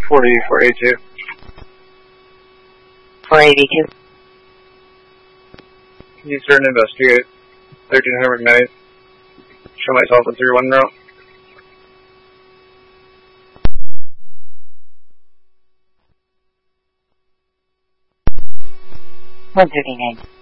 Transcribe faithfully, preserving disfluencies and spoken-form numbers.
forty-four eighty-two. four eighty-two. Can you start and investigate thirteen hundred McKnight? Show myself a three one route. one thirty-nine.